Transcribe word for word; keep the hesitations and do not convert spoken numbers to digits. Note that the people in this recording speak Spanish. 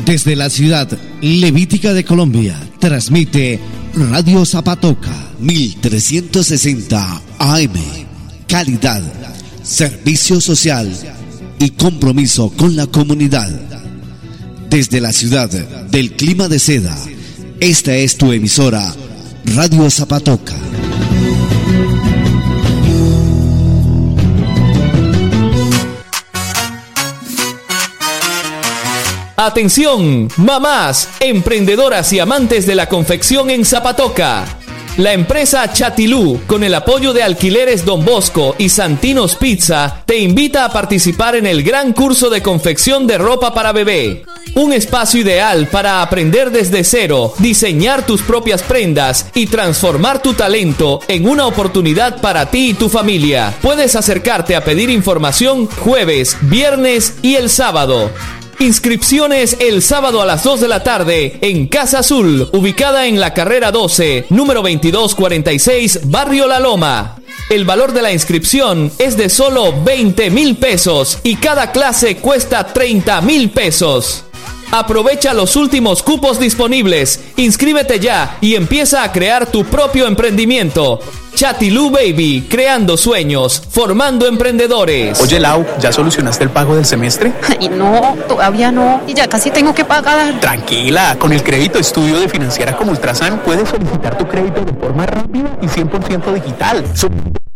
Desde la ciudad levítica de Colombia, transmite Radio Zapatoca mil trescientos sesenta A M. Calidad, servicio social y compromiso con la comunidad. Desde la ciudad del clima de seda, esta es tu emisora, Radio Zapatoca. Atención, mamás, emprendedoras y amantes de la confección en Zapatoca. La empresa Chatilú, con el apoyo de Alquileres Don Bosco y Santinos Pizza, te invita a participar en el gran curso de confección de ropa para bebé. Un espacio ideal para aprender desde cero, diseñar tus propias prendas y transformar tu talento en una oportunidad para ti y tu familia. Puedes acercarte a pedir información jueves, viernes y el sábado. Inscripciones el sábado a las dos de la tarde en Casa Azul, ubicada en la carrera doce, número veintidós cuarenta y seis, Barrio La Loma. El valor de la inscripción es de solo veinte mil pesos y cada clase cuesta treinta mil pesos. Aprovecha los últimos cupos disponibles, inscríbete ya y empieza a crear tu propio emprendimiento. Chatilú Baby, creando sueños, formando emprendedores. Oye, Lau, ¿ya solucionaste el pago del semestre? Ay, no, todavía no, y ya casi tengo que pagar. Tranquila, con el crédito estudio de Financiera como Ultrasan puedes solicitar tu crédito de forma rápida y cien por ciento digital.